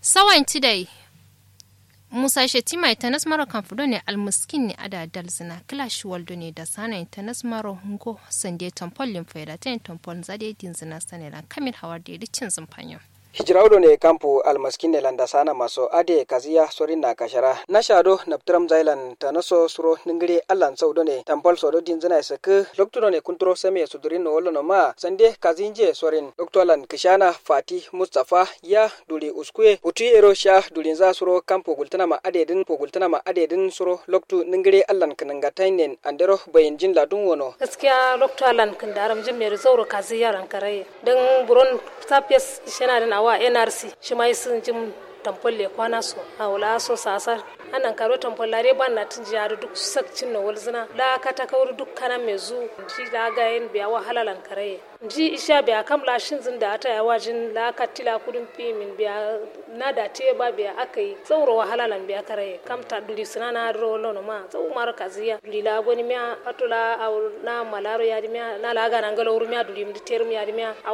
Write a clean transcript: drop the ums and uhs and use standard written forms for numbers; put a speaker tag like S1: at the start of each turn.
S1: sawan tidai Musa Shetima itanas maro kamfudo ne almuskin ne ada dalzina clash waldo ne da sana itanas maro hungo sande tampolin faida ten tampol zade dinzina sanela kamil hawarde ricin zumfanyo
S2: hijiraudo ne kampu almaskinne landa sana maso ade kaziya sorin na kashara na shado naptram zailan tanaso suro ningiri allan saudo ne tampol sodo dinzina sake loktudo ne kuntro same sudurin no wolo no ma sande kazinje sorin loktolan kishana fati mustafa ya duli uskue uti ero sha dulinza suro kampu gultana ma adedin suro loktu ningiri allan kananga tainen andero bayinjin ladun wono
S3: gaskiya loktu allan kan daram jimme zauro kaziya ran kare dan buron tapias shena da wa NRC shi mai sun jin tampolle kwana so a wala so sasa anan karo tampollare ban na tun jiya duk sakcin na walzina la ka ta kauri duk kana mezu ji da ga yin biya wahalalan kare ji isha biya kam la shin zin da ta yawa jin la ka tila kudin fi min biya na da te ba biya akai tsauro wahalalan biya kare kam ta duli sina na ro lono ma tsau mar kaziya duli la goni miya atula na malaro ya miya na la ga nan galo miya duli mi terum ya miya